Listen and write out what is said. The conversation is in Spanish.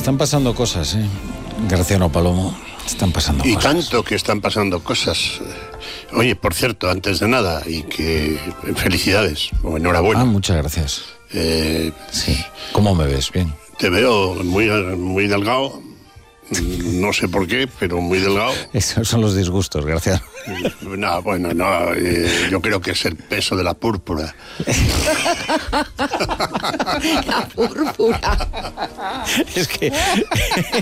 están pasando cosas, Graciano Palomo. Están pasando y cosas. Y tanto que están pasando cosas. Oye, por cierto, antes de nada, y que felicidades, o enhorabuena. Muchas gracias. Sí. ¿Cómo me ves? Bien. Te veo muy delgado. No sé por qué, pero muy delgado. Esos son los disgustos, Graciano. No, bueno, no, yo creo que es el peso de la púrpura. La púrpura. Es que